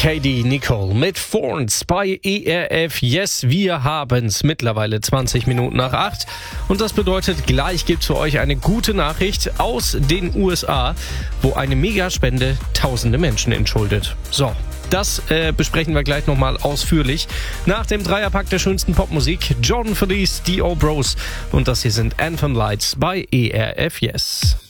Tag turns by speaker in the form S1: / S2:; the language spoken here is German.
S1: KD Nicole mit Thorns bei ERF Yes. Wir haben's mittlerweile 20 Minuten nach 8 und das bedeutet, gleich gibt's für euch eine gute Nachricht aus den USA, wo eine Megaspende tausende Menschen entschuldet. So. Das besprechen wir gleich nochmal ausführlich. Nach dem Dreierpack der schönsten Popmusik, Jordan Feliz, D.O. Bros. Und das hier sind Anthem Lights bei ERF Yes.